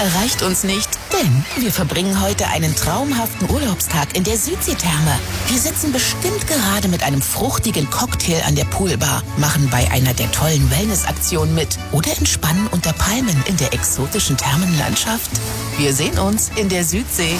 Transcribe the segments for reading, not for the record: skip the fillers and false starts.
erreicht uns nicht, denn wir verbringen heute einen traumhaften Urlaubstag in der Südseetherme. Wir sitzen bestimmt gerade mit einem fruchtigen Cocktail an der Poolbar, machen bei einer der tollen Wellnessaktionen mit oder entspannen unter Palmen in der exotischen Thermenlandschaft. Wir sehen uns in der Südsee.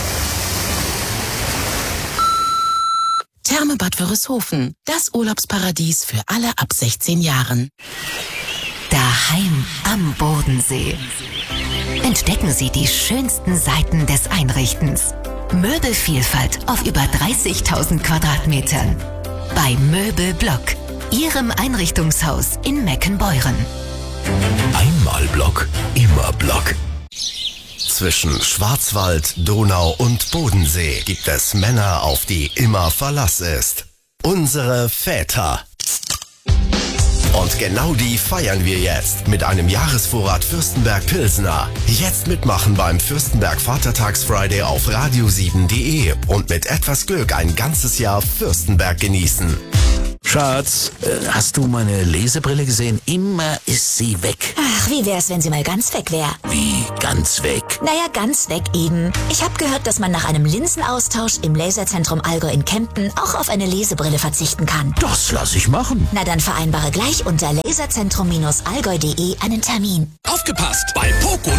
Therme Bad Wörishofen, das Urlaubsparadies für alle ab 16 Jahren. Daheim am Bodensee. Entdecken Sie die schönsten Seiten des Einrichtens. Möbelvielfalt auf über 30.000 Quadratmetern. Bei Möbelblock, Ihrem Einrichtungshaus in Meckenbeuren. Einmal Block, immer Block. Zwischen Schwarzwald, Donau und Bodensee gibt es Männer, auf die immer Verlass ist. Unsere Väter. Und genau die feiern wir jetzt mit einem Jahresvorrat Fürstenberg Pilsner. Jetzt mitmachen beim Fürstenberg Vatertags-Friday auf radio7.de und mit etwas Glück ein ganzes Jahr Fürstenberg genießen. Schatz, hast du meine Lesebrille gesehen? Immer ist sie weg. Ach, wie wär's, wenn sie mal ganz weg wäre? Wie, ganz weg? Naja, ganz weg eben. Ich habe gehört, dass man nach einem Linsenaustausch im Laserzentrum Allgäu in Kempten auch auf eine Lesebrille verzichten kann. Das lass ich machen. Na dann vereinbare gleich unter laserzentrum-allgäu.de einen Termin. Aufgepasst! Bei Poco